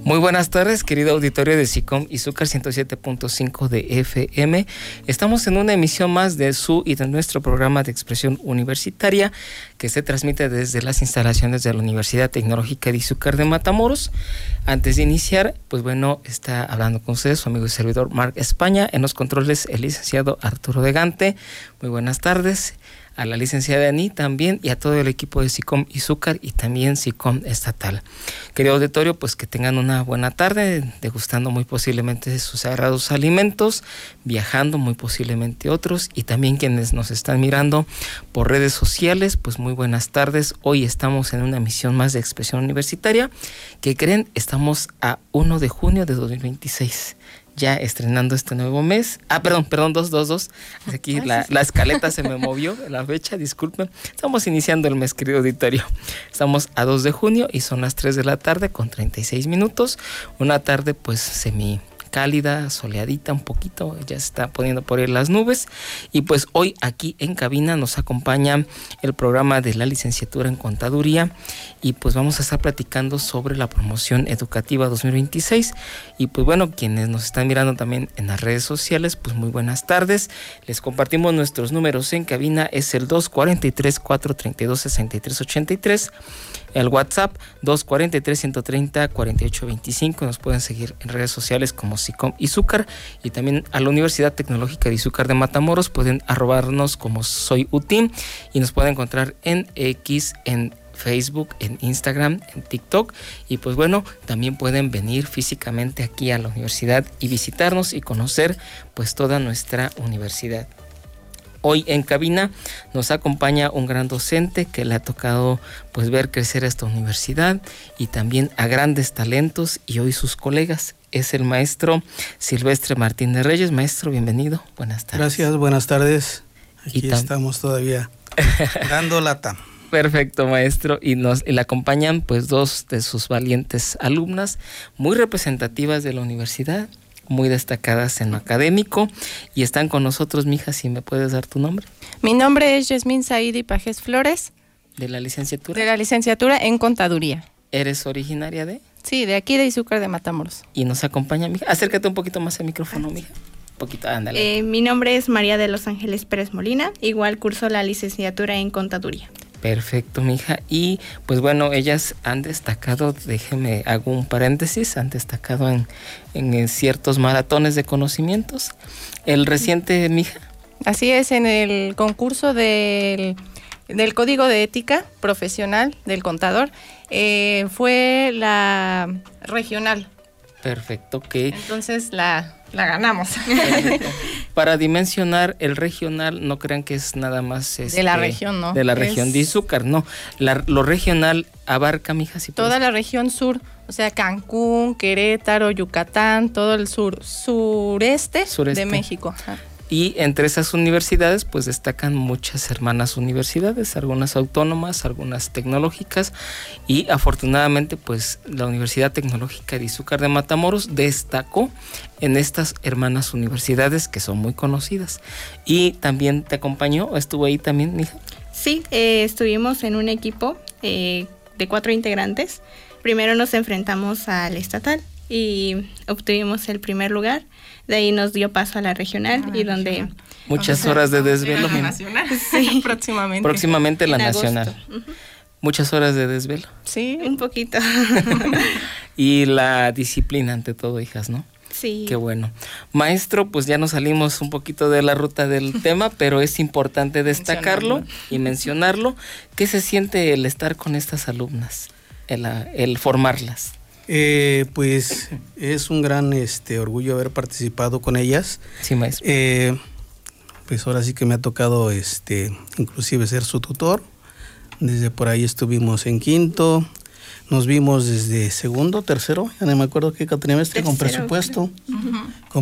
Muy buenas tardes, querido auditorio de SICOM Izúcar 107.5 de FM. Estamos en una emisión más de su y de nuestro programa de expresión universitaria que se transmite desde las instalaciones de la Universidad Tecnológica de Izúcar de Matamoros. Antes de iniciar, pues bueno, está hablando con ustedes su amigo y servidor Marc España. En los controles, el licenciado Arturo de Gante. Muy buenas tardes. A la licenciada Ani también y a todo el equipo de SICOM Izúcar y también SICOM Estatal. Querido auditorio, pues que tengan una buena tarde, degustando muy posiblemente sus sagrados alimentos, viajando muy posiblemente otros, y también quienes nos están mirando por redes sociales, pues muy buenas tardes. Hoy estamos en una emisión más de Expresión Universitaria. ¿Qué creen? Estamos a 1 de junio de 2026. Ya estrenando este nuevo mes. Perdón, 2. Aquí la escaleta se me movió, la fecha, disculpen. Estamos iniciando el mes, querido auditorio. Estamos a 2 de junio y son las 3 de la tarde con 36 minutos. Una tarde pues semi cálida, soleadita un poquito, ya se está poniendo por ahí las nubes. Y pues hoy aquí en cabina nos acompaña el programa de la licenciatura en Contaduría y pues vamos a estar platicando sobre la promoción educativa 2026. Y pues bueno, quienes nos están mirando también en las redes sociales, pues muy buenas tardes. Les compartimos nuestros números en cabina, es el 243-432-6383, el WhatsApp 243-130-4825. Nos pueden seguir en redes sociales como SICOM Izúcar, y también a la Universidad Tecnológica de Izúcar de Matamoros pueden arrobarnos como Soy UTIM, y nos pueden encontrar en X, en Facebook, en Instagram, en TikTok. Y pues bueno, también pueden venir físicamente aquí a la universidad y visitarnos y conocer pues toda nuestra universidad. Hoy en cabina nos acompaña un gran docente que le ha tocado pues ver crecer a esta universidad y también a grandes talentos, y hoy sus colegas. Es el maestro Silvestre Martínez Reyes. Maestro, bienvenido. Buenas tardes. Gracias, buenas tardes. Aquí estamos todavía dando lata. Perfecto, maestro. Y le acompañan pues dos de sus valientes alumnas, muy representativas de la universidad, muy destacadas en lo académico, y están con nosotros. Mija, si me puedes dar tu nombre. Mi nombre es Yasmín Saidi Pajes Flores. ¿De la licenciatura? De la licenciatura en Contaduría. ¿Eres originaria de? Sí, de aquí de Izúcar de Matamoros. Y nos acompaña, mija. Acércate un poquito más al micrófono, mija. Un poquito, ándale. Mi nombre es María de los Ángeles Pérez Molina. Igual curso la licenciatura en Contaduría. Perfecto, mija. Y pues bueno, ellas han destacado, déjeme hago un paréntesis, han destacado en ciertos maratones de conocimientos. El reciente, mija. Así es, en el concurso del Código de Ética Profesional del Contador, fue la regional. Perfecto, que entonces la ganamos. Para dimensionar el regional, no crean que es nada más de la región, ¿no? De la región de Izúcar, no. Lo regional abarca, mija, si toda la región sur, o sea, Cancún, Querétaro, Yucatán, todo el sureste de México. Ajá. Y entre esas universidades pues destacan muchas hermanas universidades, algunas autónomas, algunas tecnológicas, y afortunadamente pues la Universidad Tecnológica de Izúcar de Matamoros destacó en estas hermanas universidades que son muy conocidas. Y también te acompañó, estuvo ahí también, mija. Sí, estuvimos en un equipo de 4 integrantes. Primero nos enfrentamos al estatal y obtuvimos el primer lugar. De ahí nos dio paso a la regional y donde... Muchas horas de desvelo. La nacional, sí. Próximamente la nacional. Uh-huh. Muchas horas de desvelo. Sí, un poquito. Y la disciplina ante todo, hijas, ¿no? Sí. Qué bueno. Maestro, pues ya nos salimos un poquito de la ruta del tema, pero es importante destacarlo y mencionarlo. ¿Qué se siente el estar con estas alumnas, el formarlas? Pues es un gran orgullo haber participado con ellas. Sí, maestro. Pues ahora sí que me ha tocado inclusive ser su tutor. Desde por ahí estuvimos en quinto, nos vimos desde segundo, tercero, ya no me acuerdo qué trimestre, con presupuesto. Uh-huh.